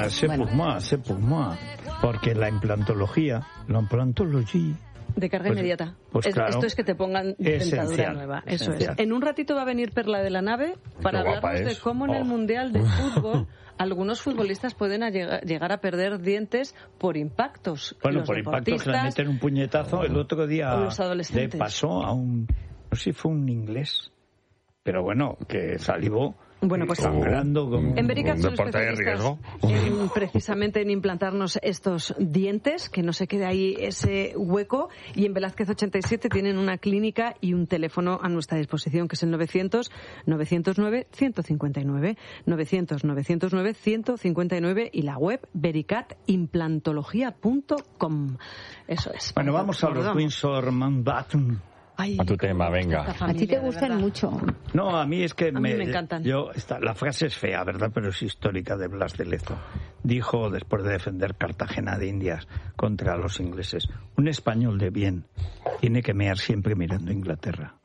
c'est pour moi. Porque la implantología. De carga inmediata. Pues claro, esto es que te pongan dentadura nueva. Eso es. En un ratito va a venir Perla de la Nave para hablarnos de cómo en el Mundial de Fútbol algunos futbolistas pueden llegar a perder dientes por impactos. Bueno, por impactos que le meten un puñetazo. El otro día le pasó a un... No sé si fue un inglés, pero bueno, que salivó. Bueno, pues sangrando como en Vericat son deporte de riesgo. Precisamente en implantarnos estos dientes, que no se quede ahí ese hueco. Y en Velázquez 87 tienen una clínica y un teléfono a nuestra disposición, que es el 900-909-159, 900-909-159 y la web vericatimplantología.com. Eso es. Bueno, vamos a los Windsor Mountbatten. Ay, a tu tema, venga. A ti te gustan mucho. No, a mí es que me encantan. La frase es fea, ¿verdad? Pero es histórica, de Blas de Lezo. Dijo, después de defender Cartagena de Indias contra los ingleses: un español de bien tiene que mear siempre mirando a Inglaterra.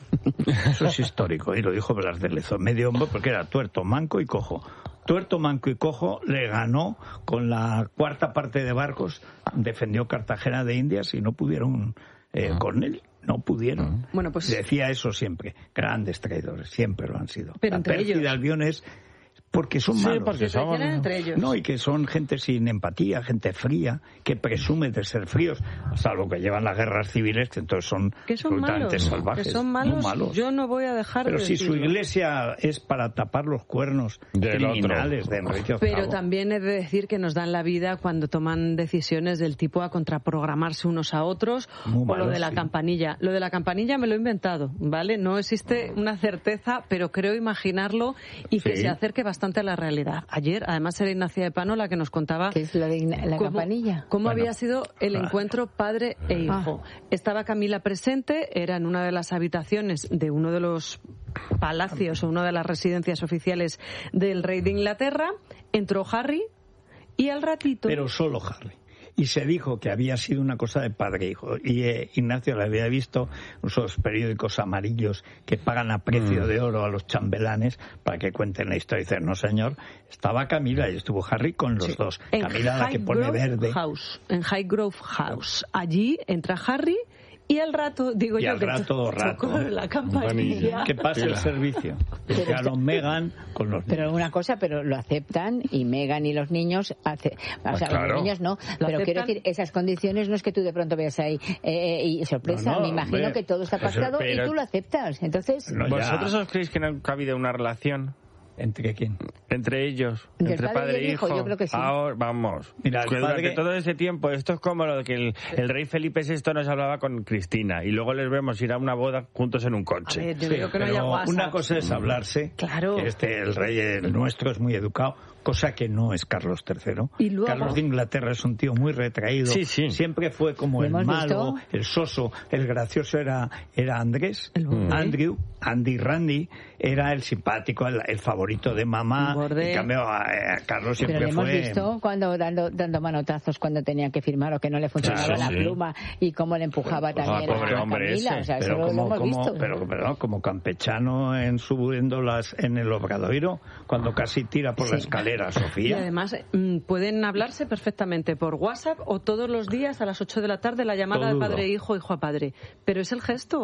Eso es histórico, y lo dijo Blas de Lezo. Medio hombre, porque era tuerto, manco y cojo. Tuerto, manco y cojo le ganó con la cuarta parte de barcos, defendió Cartagena de Indias y no pudieron con él. No pudieron. Bueno, pues decía eso siempre. Grandes traidores, siempre lo han sido. Pero la pérfida Albión es porque son malos. Porque son entre ellos. No, y que son gente sin empatía, gente fría, que presume de ser fríos, salvo que llevan las guerras civiles, que entonces son absolutamente salvajes. Que son malos, muy malos. Yo no voy a dejar Pero de si decirlo. su iglesia es para tapar los cuernos criminales de Enrique VIII. Pero también he de decir que nos dan la vida cuando toman decisiones del tipo a contraprogramarse unos a otros, muy o malos, lo de la campanilla. Lo de la campanilla me lo he inventado, ¿vale? No existe una certeza, pero creo imaginarlo y que se acerque bastante a la realidad. Ayer, además, era Ignacia de Pano la que nos contaba... ¿Qué es lo de la campanilla? ¿Cómo había sido el encuentro padre e hijo? Estaba Camila presente, era en una de las habitaciones de uno de los palacios o una de las residencias oficiales del rey de Inglaterra. Entró Harry y al ratito... Pero solo Harry. Y se dijo que había sido una cosa de padre e hijo. Y Ignacio lo había visto en esos periódicos amarillos que pagan a precio de oro a los chambelanes para que cuenten la historia. Y dicen, no señor, estaba Camila y estuvo Harry con los dos. Camila, la que pone verde. En Highgrove House. Allí entra Harry y al rato, digo y yo, al que rato la campanilla. Que pase el servicio. Llegaron Meghan con los niños. Pero una cosa, pero lo aceptan, y Meghan y los niños claro. Los niños no, pero quiero decir, esas condiciones no es que tú de pronto veas ahí y sorpresa, me imagino que todo está pactado y tú lo aceptas. Entonces, ¿vosotros os creéis que no ha habido una relación? ¿Entre quién? Entre ellos, entre padre e hijo. Yo creo que sí. Ahora, vamos. Mira, durante todo ese tiempo, esto es como lo que el rey Felipe VI nos hablaba con Cristina, y luego les vemos ir a una boda juntos en un coche. A ver, yo creo que no haya WhatsApp. Una cosa es hablarse, claro. Que el rey, el nuestro, es muy educado, cosa que no es Carlos III. Y luego... Carlos de Inglaterra es un tío muy retraído. Sí. Siempre fue como el malo, el soso. El gracioso era Andrés, Andrew, Randy, era el simpático, el favorito de mamá. En cambio, Carlos siempre pero fue... Pero hemos visto cuando dando manotazos cuando tenía que firmar o que no le funcionaba la pluma, y cómo le empujaba también pobre a hombre Camila. ese. O sea, pero eso lo hemos visto. Pero como campechano subiendo en el Obradoiro, cuando casi tira por la escalera, Sofía. Y además pueden hablarse perfectamente por WhatsApp o todos los días a las 8 de la tarde la llamada de padre a hijo, hijo a padre. Pero es el gesto.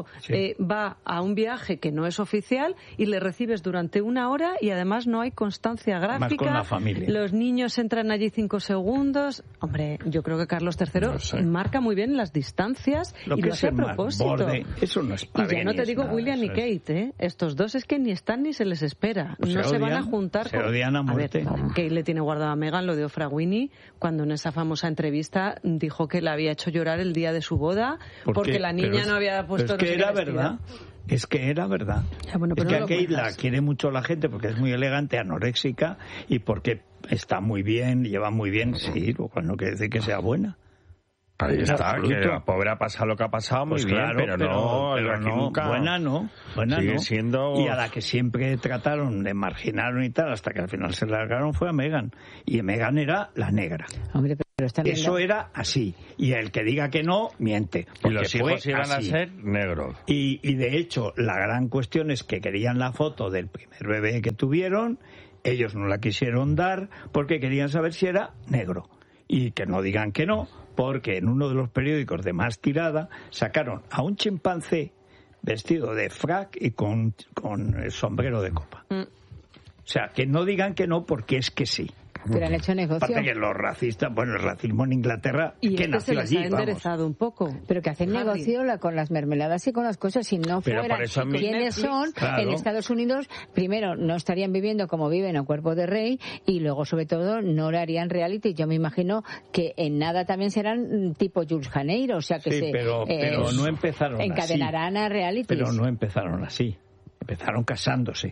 Va a un viaje que no es oficial y le recibes durante una hora y además no hay constancia gráfica. Más con la familia. Los niños entran allí 5 segundos. Hombre, yo creo que Carlos III marca muy bien las distancias y lo hace a propósito. Eso no es padre. Y ya no te digo William ni Kate, ¿eh? Estos dos es que ni están ni se les espera. Pues no se van a juntar. Se odian a muerte. A ver, Kate le tiene guardado a Meghan lo de Oprah Winfrey cuando en esa famosa entrevista dijo que le había hecho llorar el día de su boda porque la niña no había puesto... Es que era verdad. Es que era verdad. Bueno, es que a Kate la quiere mucho la gente porque es muy elegante, anoréxica, y porque está muy bien, lleva muy bien. Sí, lo cual no quiere decir que sea buena. Ahí está, que la pobre ha pasado lo que ha pasado, muy bien, claro, pero no, buena no, sigue siendo... Y a la que siempre trataron de marginaron y tal, hasta que al final se largaron, fue a Meghan. Y Meghan era la negra. Hombre, pero está bien. Eso era así. Y el que diga que no, miente. Y los hijos iban a ser negros. Y de hecho, la gran cuestión es que querían la foto del primer bebé que tuvieron. Ellos no la quisieron dar porque querían saber si era negro. Y que no digan que no, porque en uno de los periódicos de más tirada sacaron a un chimpancé vestido de frac y con el sombrero de copa. O sea, que no digan que no porque es que sí. Pero han hecho negocio. Aparte que los racistas, bueno, el racismo en Inglaterra, y que nació allí, se les ha enderezado un poco. Pero que hacen negocio con las mermeladas y con las cosas, si no fueran quienes son, claro. En Estados Unidos, primero, no estarían viviendo como viven a cuerpo de rey, y luego, sobre todo, no le harían reality. Yo me imagino que en nada también serán tipo Jules Janeiro, o sea que sí, pero no empezaron encadenarán así. A realities. Pero no empezaron así. Empezaron casándose.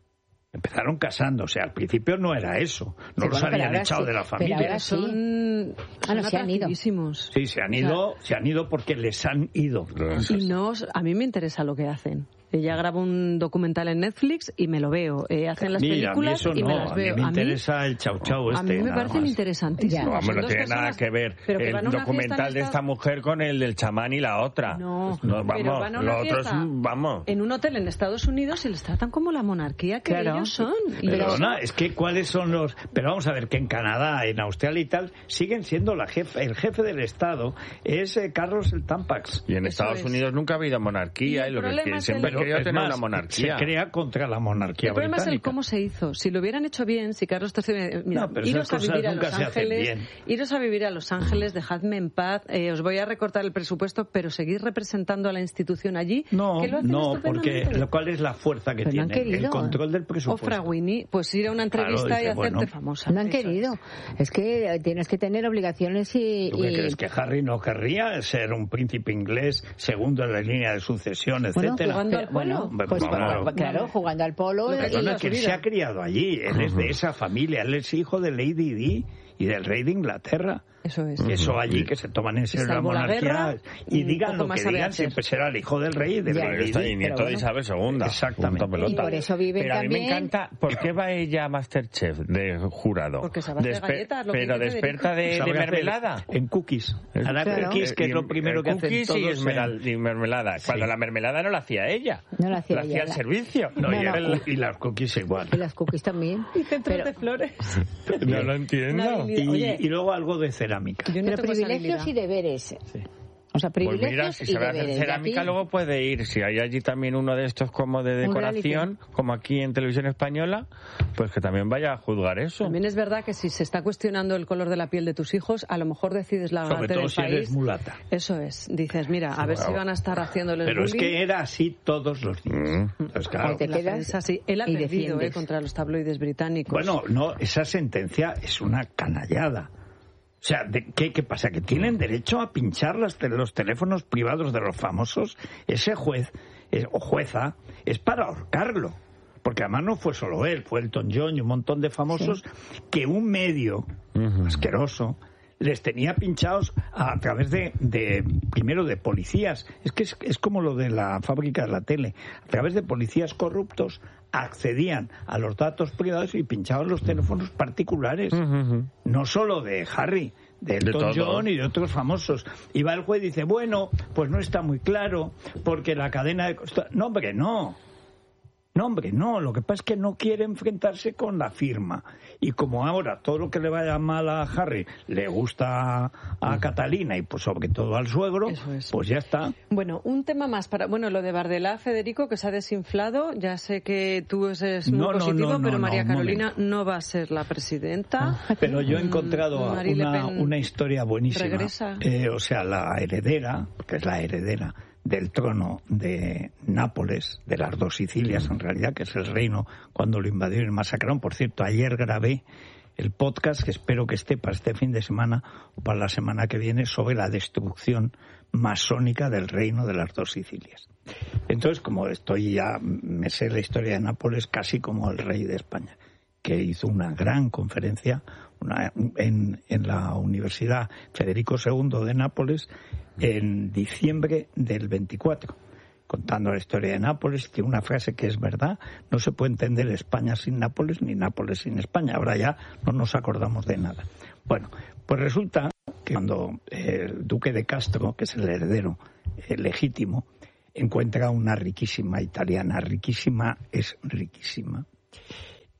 Al principio no era eso. No los habían echado de la familia. Pero ahora son se han ido. Sí, se han ido porque les han ido. Y a mí me interesa lo que hacen. Ella graba un documental en Netflix y me lo veo. Hacen las películas y me las veo. A mí me interesa el chau chau A mí me parecen interesantísimos. No tiene nada que ver el documental de esta mujer con el del chamán y la otra. No, vamos, pero van a una fiesta en un hotel en Estados Unidos y les tratan como la monarquía que ellos son. Perdona, es que ¿cuáles son los...? Pero vamos a ver, que en Canadá, en Australia y tal, siguen siendo el jefe del Estado es Carlos el Tampax. Y en Estados Unidos nunca ha habido monarquía y lo que siempre quería tener una monarquía. Se crea contra la monarquía británica. El problema es el cómo se hizo. Si lo hubieran hecho bien, si Carlos III... Mira, iros a vivir a Los Ángeles, dejadme en paz, os voy a recortar el presupuesto, pero seguir representando a la institución allí, no, porque ¿cuál es la fuerza que tiene? El control del presupuesto. Ofra Winnie, pues ir a una entrevista y hacerte famosa. No han querido. Es que tienes que tener obligaciones y... ¿Tú qué crees? ¿Que Harry no querría ser un príncipe inglés segundo en la línea de sucesión, etcétera? Jugando al polo. Claro, jugando al polo. Que él se ha criado allí. Él es de esa familia. Él es hijo de Lady Di y del rey de Inglaterra. Eso es. Eso allí, que se toman en serio la monarquía y digan lo que digan, siempre será el hijo del rey y del rey. Y nieto de Isabel II. Exactamente. Y por eso viven pero también... a mí me encanta, ¿por qué va ella a Masterchef de jurado? Porque sabe hacer galletas. Pero desperta de mermelada. En cookies. Cookies, que es lo primero que hacen todos. Y mermelada. Cuando la mermelada no la hacía ella. No la hacía hacía el servicio. Y las cookies igual. Y las cookies también. Y centros de flores. No lo entiendo. Y luego algo de cerámica. Pero privilegios y deberes. Sí. O sea, privilegios pues mira, si y se va a deberes. hacer cerámica, luego puede ir. Si hay allí también uno de estos como de decoración, como aquí en Televisión Española, pues que también vaya a juzgar eso. También es verdad que si se está cuestionando el color de la piel de tus hijos, a lo mejor decides largarte del país. Sobre todo si eres mulata. Eso es. Dices, mira, a ver si van a estar haciéndoles bullying. Pero es que era así todos los días. Entonces, claro. Es así. Él ha perdido contra los tabloides británicos. Bueno, no, esa sentencia es una canallada. O sea, ¿qué pasa? ¿Que tienen derecho a pinchar los teléfonos privados de los famosos? Ese juez o jueza es para ahorcarlo. Porque además no fue solo él, fue Elton John y un montón de famosos que un medio asqueroso les tenía pinchados a través primero de policías. Es que es como lo de la fábrica de la tele. A través de policías corruptos accedían a los datos privados y pinchaban los teléfonos particulares. No solo de Harry, de Elton John y de otros famosos. Y va el juez y dice, bueno, pues no está muy claro, porque la cadena de... No, hombre, no. No, hombre, no. Lo que pasa es que no quiere enfrentarse con la firma. Y como ahora todo lo que le vaya mal a Harry le gusta a Catalina y pues sobre todo al suegro, pues ya está. Bueno, un tema más para... Bueno, lo de Bardelá, Federico, que se ha desinflado. Ya sé que tú eres muy positivo, pero María Carolina no va a ser la presidenta. Pero yo he encontrado una historia buenísima. Regresa. O sea, la heredera, que es la heredera del trono de Nápoles, de las dos Sicilias en realidad, que es el reino cuando lo invadieron y masacraron. Por cierto, ayer grabé el podcast, que espero que esté para este fin de semana o para la semana que viene, sobre la destrucción masónica del reino de las dos Sicilias. Entonces, como me sé la historia de Nápoles casi como el rey de España, que hizo una gran conferencia en la Universidad Federico II de Nápoles en diciembre del 24, contando la historia de Nápoles. Tiene una frase que es verdad: no se puede entender España sin Nápoles, ni Nápoles sin España. Ahora ya no nos acordamos de nada. Bueno, pues resulta que cuando el duque de Castro, que es el heredero legítimo, encuentra una riquísima italiana, riquísima es riquísima,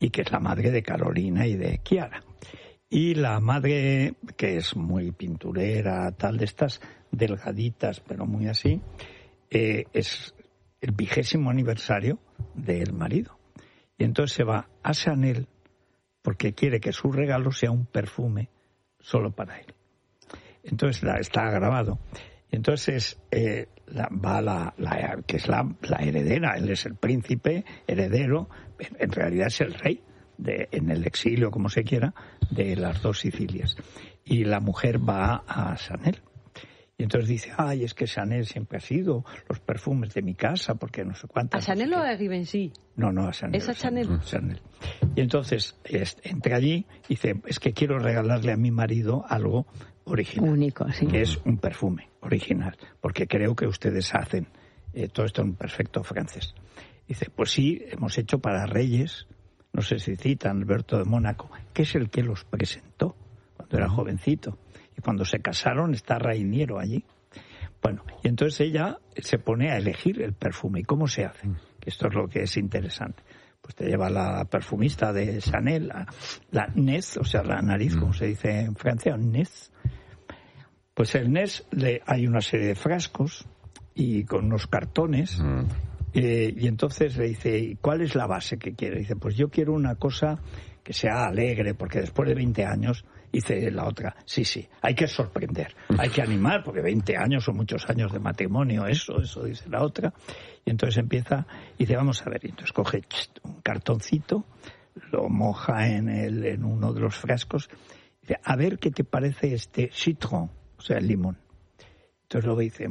y que es la madre de Carolina y de Chiara. Y la madre, que es muy pinturera, tal, de estas delgaditas, pero muy así, es el 20º aniversario del marido. Y entonces se va a Chanel porque quiere que su regalo sea un perfume solo para él. Entonces está grabado. Y entonces va que es la heredera, él es el príncipe heredero, en realidad es el rey, en el exilio, como se quiera, de las 2 Sicilias. Y la mujer va a Chanel. Y entonces dice, es que Chanel siempre ha sido los perfumes de mi casa, porque no sé cuántas... ¿A Chanel o a Givenchy? No, a Chanel. ¿Es a Chanel? Chanel. Y entonces entra allí y dice, es que quiero regalarle a mi marido algo original. Único, sí. Que es un perfume original, porque creo que ustedes hacen todo esto en perfecto francés. Dice, pues sí, hemos hecho para reyes, no sé si citan Alberto de Mónaco, que es el que los presentó cuando era jovencito. Y cuando se casaron está Rainiero allí. Bueno, y entonces ella se pone a elegir el perfume. ¿Y cómo se hace? Que esto es lo que es interesante. Pues te lleva la perfumista de Chanel, la nez, o sea, la nariz, como se dice en Francia, nez. Pues el nez, hay una serie de frascos y con unos cartones. Y entonces le dice, ¿cuál es la base que quiere? Dice, pues yo quiero una cosa que sea alegre, porque después de 20 años, dice la otra, sí, hay que sorprender, hay que animar, porque 20 años son muchos años de matrimonio, eso dice la otra. Y entonces empieza, y dice, vamos a ver, y entonces coge un cartoncito, lo moja en uno de los frascos, y dice, a ver qué te parece este citron, o sea, el limón. Entonces luego dice,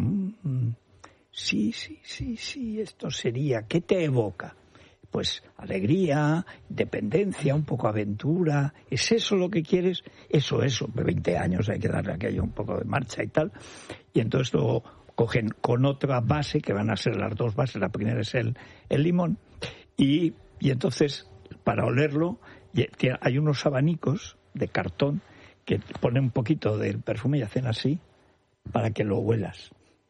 sí, esto sería, ¿qué te evoca? Pues alegría, dependencia, un poco aventura. ¿Es eso lo que quieres? Eso, 20 años hay que darle aquello un poco de marcha y tal. Y entonces lo cogen con otra base, que van a ser las 2 bases. La primera es el limón. Y entonces, para olerlo, hay unos abanicos de cartón que ponen un poquito del perfume y hacen así para que lo huelas.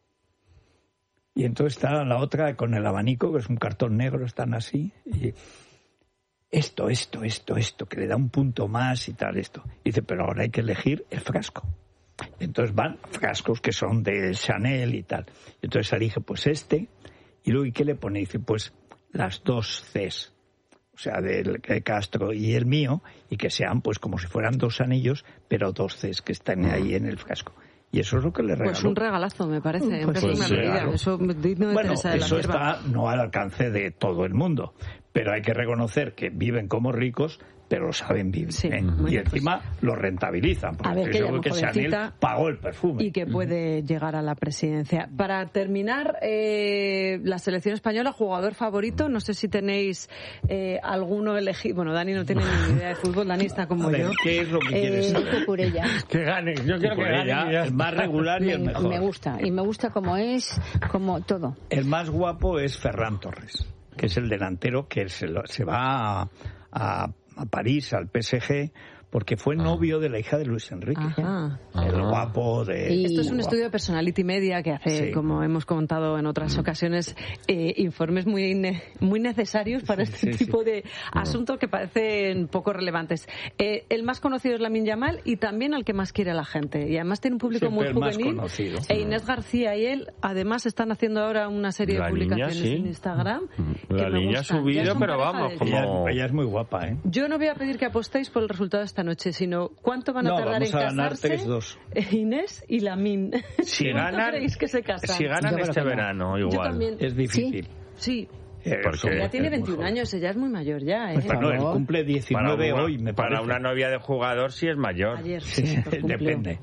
Y entonces está la otra con el abanico, que es un cartón negro, están así. Y esto, que le da un punto más y tal, esto. Y dice, pero ahora hay que elegir el frasco. Entonces van frascos que son de Chanel y tal. Y entonces elige, pues este. Y luego, ¿y qué le pone? Dice, pues las 2 Cs. O sea, del Castro y el mío. Y que sean, pues, como si fueran 2 anillos, pero 2 Cs que están ahí en el frasco. Y eso es lo que le regaló. Pues un regalazo, me parece. Pues sí, claro. Eso digno de bueno, Teresa de la eso Hierba. está no al alcance de todo el mundo, pero hay que reconocer que viven como ricos, pero saben vivir. Sí, y encima lo rentabilizan, porque estoy seguro que Chanel pagó el perfume. Y que puede llegar a la presidencia. Para terminar, la selección española, jugador favorito, no sé si tenéis alguno elegido. Bueno, Dani no tiene ni idea de fútbol, Dani está como yo. ¿Qué es lo que quieres saber? Cucurella. Que gane, yo quiero que gane. El más regular y el mejor. Me gusta como es, como todo. El más guapo es Ferran Torres, que es el delantero que se va a París, al PSG, porque fue novio de la hija de Luis Enrique. El guapo de... Esto es un estudio de Personality Media que hace, como hemos contado en otras ocasiones, informes muy necesarios para este tipo de asuntos que parecen poco relevantes. El más conocido es Lamine Yamal y también al que más quiere la gente. Y además tiene un público muy juvenil. E Inés García y él, además, están haciendo ahora una serie de publicaciones en Instagram. La niña ha subido, pero vamos, como... Ella es muy guapa, ¿eh? Yo no voy a pedir que apostéis por el resultado de esta noche, sino cuánto van a tardar en casarse Inés y Lamine. Si ganan, creéis que se casan? Si ganan este verano, igual. Yo también. Es difícil. Sí. Porque ya tiene 21 años, ella es muy mayor ya, ¿eh? Bueno, él cumple 19 hoy, me parece. Para una novia de jugador sí es mayor. Ayer, depende.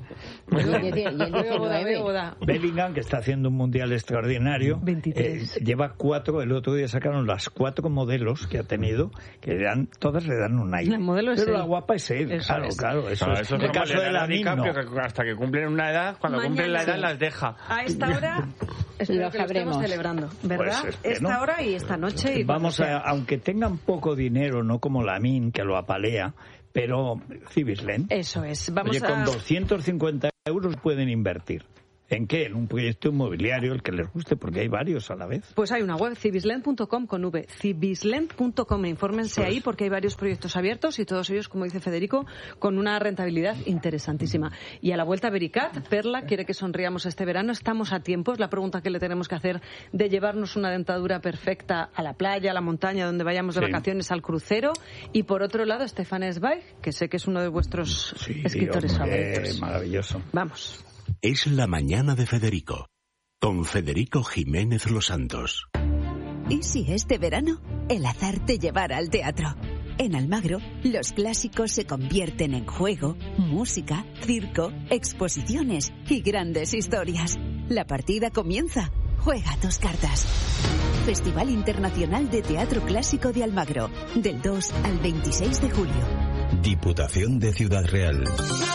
Bellingham, que está haciendo un mundial extraordinario, lleva 4, el otro día sacaron las 4 modelos que ha tenido, que todas le dan un aire. Pero la guapa es él, claro. Eso es el caso de la niña, hasta que cumplen una edad, cuando cumplen la edad las deja. A esta hora espero que lo estemos celebrando, ¿verdad? Pues esta hora y esta noche. Y vamos aunque tengan poco dinero, no como Lamine, que lo apalea, pero Cibislen. Eso es. Con 250 euros pueden invertir. ¿En qué? En un proyecto inmobiliario, el que les guste, porque hay varios a la vez. Pues hay una web, cibislent.com con V, cibislent.com, infórmense ahí porque hay varios proyectos abiertos y todos ellos, como dice Federico, con una rentabilidad interesantísima. Y a la vuelta, Vericat, Perla quiere que sonriamos este verano, estamos a tiempo, es la pregunta que le tenemos que hacer de llevarnos una dentadura perfecta a la playa, a la montaña, donde vayamos de vacaciones, al crucero. Y por otro lado, Stefan Zweig, que sé que es uno de vuestros escritores favoritos. Maravilloso. Vamos. Es la mañana de Federico, con Federico Jiménez Los Santos. ¿Y si este verano el azar te llevara al teatro? En Almagro, los clásicos se convierten en juego, música, circo, exposiciones y grandes historias. La partida comienza. Juega tus cartas. Festival Internacional de Teatro Clásico de Almagro, del 2 al 26 de julio. Diputación de Ciudad Real.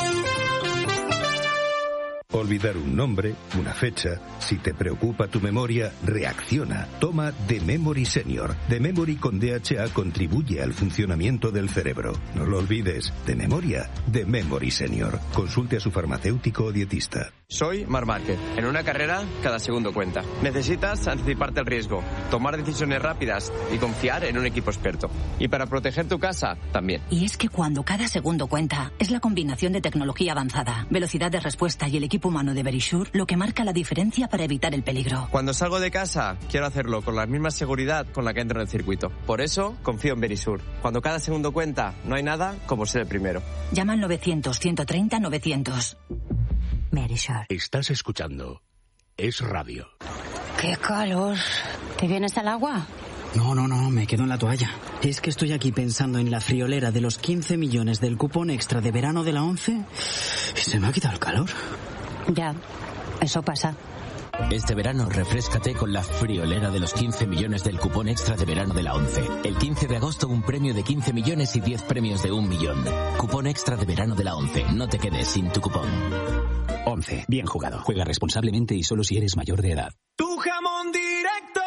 Olvidar un nombre, una fecha. Si te preocupa tu memoria, reacciona. Toma The Memory Senior. The Memory con DHA contribuye al funcionamiento del cerebro. No lo olvides. De memoria, The Memory Senior. Consulte a su farmacéutico o dietista. Soy Marc Márquez. En una carrera, cada segundo cuenta. Necesitas anticiparte al riesgo, tomar decisiones rápidas y confiar en un equipo experto. Y para proteger tu casa, también. Y es que cuando cada segundo cuenta, es la combinación de tecnología avanzada, velocidad de respuesta y el equipo humano de Verisure lo que marca la diferencia para evitar el peligro. Cuando salgo de casa, quiero hacerlo con la misma seguridad con la que entro en el circuito. Por eso, confío en Verisure. Cuando cada segundo cuenta, no hay nada como ser el primero. Llama al 900-130-900. Verisure. Estás escuchando Es Radio. ¡Qué calor! ¿Te vienes al agua? No, me quedo en la toalla. Es que estoy aquí pensando en la friolera de los 15 millones del cupón extra de verano de la 11 y se me ha quitado el calor. Ya, eso pasa. Este verano refréscate con la friolera de los 15 millones del cupón extra de verano de la 11. El 15 de agosto un premio de 15 millones y 10 premios de 1 millón. Cupón extra de verano de la 11. No te quedes sin tu cupón. 11. Bien jugado. Juega responsablemente y solo si eres mayor de edad. Tu jamón directo.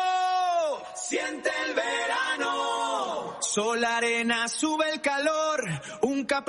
Siente el verano. Sol, arena, sube el calor. Un capricho.